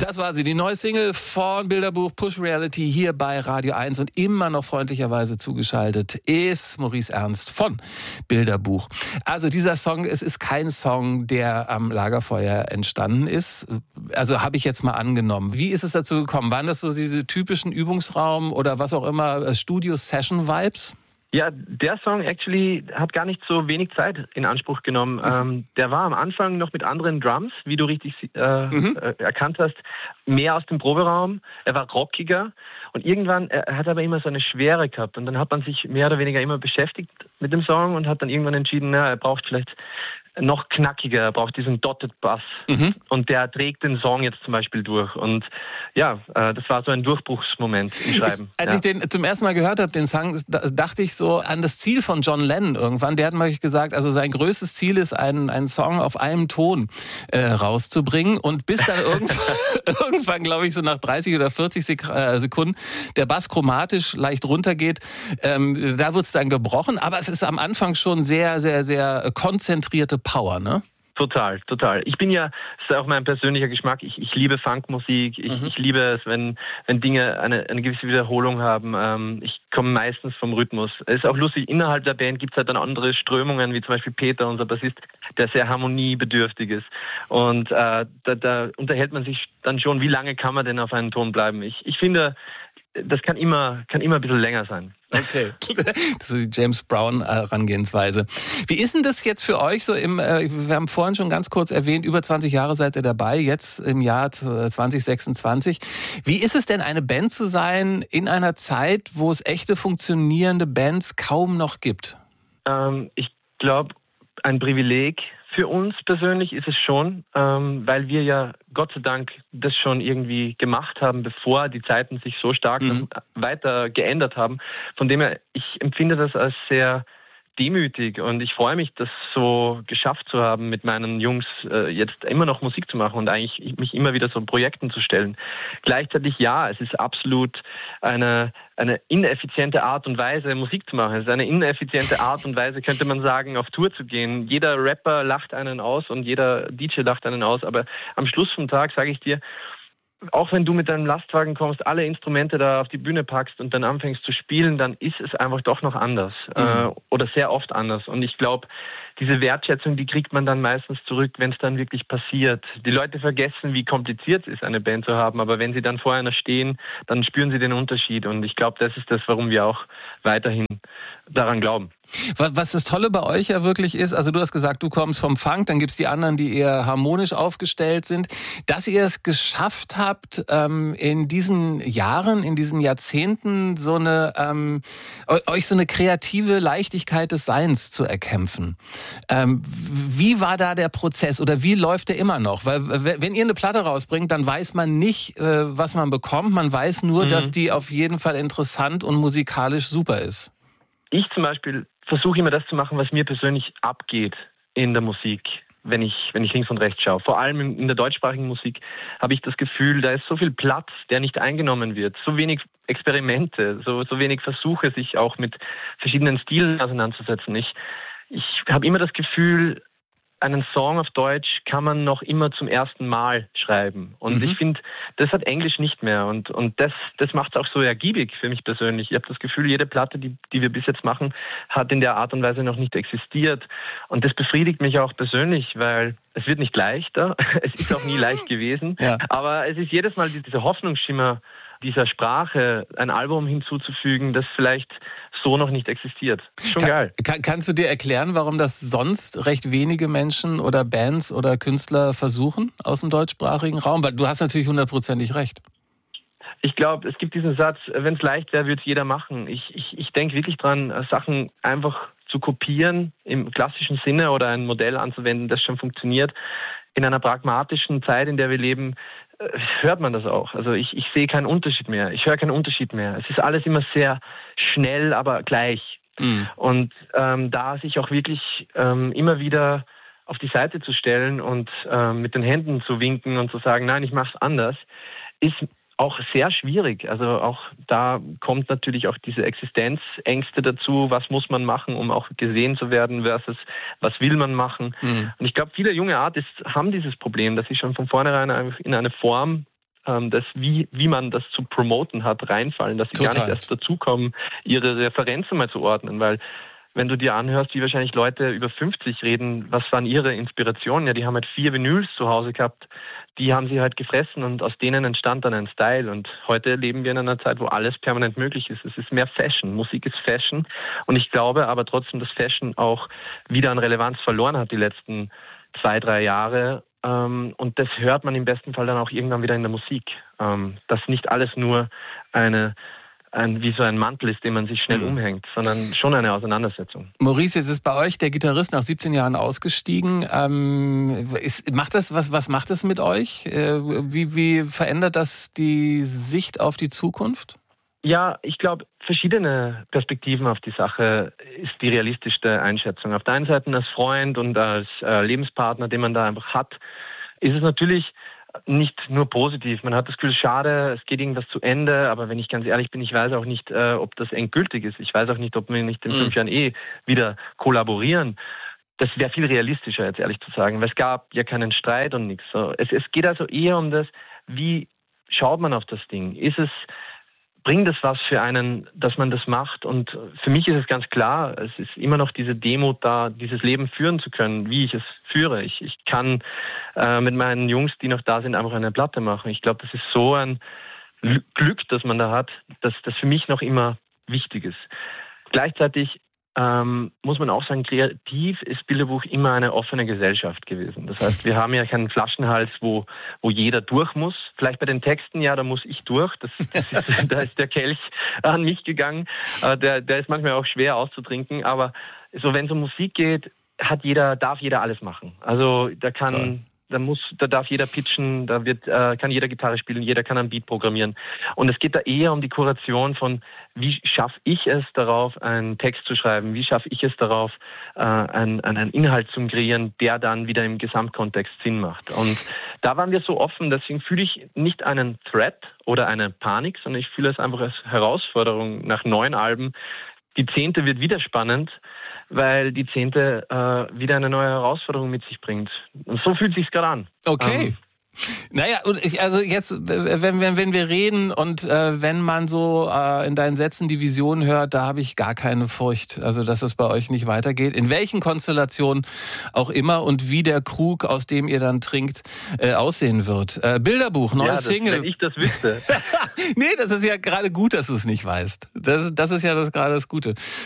Das war sie, die neue Single von Bilderbuch, Push Reality, hier bei Radio 1. Und immer noch freundlicherweise zugeschaltet ist Maurice Ernst von Bilderbuch. Also dieser Song, es ist kein Song, der am Lagerfeuer entstanden ist. Also habe ich jetzt mal angenommen. Wie ist es dazu gekommen? Waren das so diese typischen Übungsraum oder was auch immer, Studio-Session-Vibes? Ja, der Song actually hat gar nicht so wenig Zeit in Anspruch genommen. Der war am Anfang noch mit anderen Drums, wie du richtig erkannt hast, mehr aus dem Proberaum. Er war rockiger und irgendwann, er hat aber immer so eine Schwere gehabt. Und dann hat man sich mehr oder weniger immer beschäftigt mit dem Song und hat dann irgendwann entschieden, er braucht vielleicht noch knackiger, er braucht diesen Dotted Bass. Und der trägt den Song jetzt zum Beispiel durch. Und ja, das war so ein Durchbruchsmoment im Schreiben. Als ich den zum ersten Mal gehört habe, den Song, dachte ich so an das Ziel von John Lennon irgendwann. Der hat mal gesagt, also sein größtes Ziel ist, einen Song auf einem Ton rauszubringen. Und bis dann irgendwann, glaube ich, so nach 30 oder 40 Sekunden, der Bass chromatisch leicht runtergeht, da wird es dann gebrochen. Aber es ist am Anfang schon sehr, sehr, sehr konzentrierte Power, ne? Total, total. Ich bin ja, das ist auch mein persönlicher Geschmack, ich liebe Funkmusik, ich liebe es, wenn Dinge eine gewisse Wiederholung haben. Ich komme meistens vom Rhythmus. Es ist auch lustig, innerhalb der Band gibt es halt dann andere Strömungen, wie zum Beispiel Peter, unser Bassist, der sehr harmoniebedürftig ist. Und da unterhält man sich dann schon, wie lange kann man denn auf einem Ton bleiben. Ich finde, das kann immer ein bisschen länger sein. Okay, das ist die James Brown-Herangehensweise. Wie ist denn das jetzt für euch so wir haben vorhin schon ganz kurz erwähnt, über 20 Jahre seid ihr dabei, jetzt im Jahr 2026. Wie ist es denn, eine Band zu sein in einer Zeit, wo es echte funktionierende Bands kaum noch gibt? Ich glaube, ein Privileg für uns persönlich ist es schon, weil wir ja Gott sei Dank das schon irgendwie gemacht haben, bevor die Zeiten sich so stark weiter geändert haben. Von dem her, ich empfinde das als sehr demütig und ich freue mich, das so geschafft zu haben, mit meinen Jungs jetzt immer noch Musik zu machen und eigentlich mich immer wieder so Projekten zu stellen. Gleichzeitig ja, es ist absolut eine ineffiziente Art und Weise, Musik zu machen. Es ist eine ineffiziente Art und Weise, könnte man sagen, auf Tour zu gehen. Jeder Rapper lacht einen aus und jeder DJ lacht einen aus, aber am Schluss vom Tag sage ich dir, auch wenn du mit deinem Lastwagen kommst, alle Instrumente da auf die Bühne packst und dann anfängst zu spielen, dann ist es einfach doch noch anders oder sehr oft anders. Und ich glaube, diese Wertschätzung, die kriegt man dann meistens zurück, wenn es dann wirklich passiert. Die Leute vergessen, wie kompliziert es ist, eine Band zu haben, aber wenn sie dann vor einer stehen, dann spüren sie den Unterschied. Und ich glaube, das ist das, warum wir auch weiterhin daran glauben. Was das Tolle bei euch ja wirklich ist, also du hast gesagt, du kommst vom Funk, dann gibt's die anderen, die eher harmonisch aufgestellt sind, dass ihr es geschafft habt, in diesen Jahren, in diesen Jahrzehnten euch so eine kreative Leichtigkeit des Seins zu erkämpfen. Wie war da der Prozess oder wie läuft der immer noch? Weil wenn ihr eine Platte rausbringt, dann weiß man nicht, was man bekommt, man weiß nur, dass die auf jeden Fall interessant und musikalisch super ist. Ich zum Beispiel versuche immer das zu machen, was mir persönlich abgeht in der Musik, wenn ich links und rechts schaue. Vor allem in der deutschsprachigen Musik habe ich das Gefühl, da ist so viel Platz, der nicht eingenommen wird. So wenig Experimente, so wenig Versuche, sich auch mit verschiedenen Stilen auseinanderzusetzen. Ich habe immer das Gefühl, einen Song auf Deutsch kann man noch immer zum ersten Mal schreiben. Und ich finde, das hat Englisch nicht mehr. Und das macht es auch so ergiebig für mich persönlich. Ich habe das Gefühl, jede Platte, die wir bis jetzt machen, hat in der Art und Weise noch nicht existiert. Und das befriedigt mich auch persönlich, weil es wird nicht leichter. Es ist auch nie leicht gewesen. Ja. Aber es ist jedes Mal dieser Hoffnungsschimmer dieser Sprache ein Album hinzuzufügen, das vielleicht so noch nicht existiert. Schon geil. Kannst du dir erklären, warum das sonst recht wenige Menschen oder Bands oder Künstler versuchen aus dem deutschsprachigen Raum? Weil du hast natürlich 100%ig recht. Ich glaube, es gibt diesen Satz, wenn es leicht wäre, würde es jeder machen. Ich denke wirklich dran, Sachen einfach zu kopieren im klassischen Sinne oder ein Modell anzuwenden, das schon funktioniert. In einer pragmatischen Zeit, in der wir leben, hört man das auch. Also ich sehe keinen Unterschied mehr. Ich höre keinen Unterschied mehr. Es ist alles immer sehr schnell, aber gleich. Und da sich auch wirklich immer wieder auf die Seite zu stellen und mit den Händen zu winken und zu sagen, nein, ich mache es anders, ist auch sehr schwierig. Also auch da kommt natürlich auch diese Existenzängste dazu. Was muss man machen, um auch gesehen zu werden versus was will man machen? Und ich glaube, viele junge Artists haben dieses Problem, dass sie schon von vornherein in eine Form wie man das zu promoten hat, reinfallen, dass sie gar nicht erst dazukommen, ihre Referenzen mal zu ordnen, weil wenn du dir anhörst, wie wahrscheinlich Leute über 50 reden, was waren ihre Inspirationen? Ja, die haben halt 4 Vinyls zu Hause gehabt, die haben sie halt gefressen und aus denen entstand dann ein Style. Und heute leben wir in einer Zeit, wo alles permanent möglich ist. Es ist mehr Fashion, Musik ist Fashion. Und ich glaube aber trotzdem, dass Fashion auch wieder an Relevanz verloren hat die letzten 2-3 Jahre. Und das hört man im besten Fall dann auch irgendwann wieder in der Musik. Dass nicht alles nur wie so ein Mantel ist, den man sich schnell umhängt, sondern schon eine Auseinandersetzung. Maurice, jetzt ist bei euch der Gitarrist nach 17 Jahren ausgestiegen. Was macht das mit euch? Wie verändert das die Sicht auf die Zukunft? Ja, ich glaube, verschiedene Perspektiven auf die Sache ist die realistischste Einschätzung. Auf der einen Seite als Freund und als Lebenspartner, den man da einfach hat, ist es natürlich nicht nur positiv. Man hat das Gefühl, schade, es geht irgendwas zu Ende, aber wenn ich ganz ehrlich bin, ich weiß auch nicht, ob das endgültig ist. Ich weiß auch nicht, ob wir nicht in 5 Jahren wieder kollaborieren. Das wäre viel realistischer, jetzt ehrlich zu sagen, weil es gab ja keinen Streit und nichts. So, es geht also eher um das, wie schaut man auf das Ding? Bringt es was für einen, dass man das macht? Und für mich ist es ganz klar, es ist immer noch diese Demut da, dieses Leben führen zu können, wie ich es führe. Ich kann mit meinen Jungs, die noch da sind, einfach eine Platte machen. Ich glaube, das ist so ein Glück, das man da hat, dass das für mich noch immer wichtig ist. Gleichzeitig muss man auch sagen, kreativ ist Bilderbuch immer eine offene Gesellschaft gewesen. Das heißt, wir haben ja keinen Flaschenhals, wo jeder durch muss. Vielleicht bei den Texten, ja, da muss ich durch. Da ist der Kelch an mich gegangen. Der ist manchmal auch schwer auszutrinken. Aber so, wenn es um Musik geht, darf jeder alles machen. Also da darf jeder pitchen, kann jeder Gitarre spielen, jeder kann ein Beat programmieren. Und es geht da eher um die Kuration von, wie schaffe ich es darauf, einen Text zu schreiben, wie schaffe ich es darauf, einen Inhalt zu kreieren, der dann wieder im Gesamtkontext Sinn macht. Und da waren wir so offen, deswegen fühle ich nicht einen Threat oder eine Panik, sondern ich fühle es einfach als Herausforderung nach 9 Alben. Die 10. wird wieder spannend, weil die 10. wieder eine neue Herausforderung mit sich bringt. Und so fühlt es sich gerade an. Okay. Naja, und jetzt, wenn wir reden und wenn man so in deinen Sätzen die Vision hört, da habe ich gar keine Furcht, also dass es bei euch nicht weitergeht. In welchen Konstellationen auch immer und wie der Krug, aus dem ihr dann trinkt, aussehen wird. Bilderbuch, neues Single. Wenn ich das wüsste. Nee, das ist ja gerade gut, dass du es nicht weißt. Das ist ja gerade das Gute.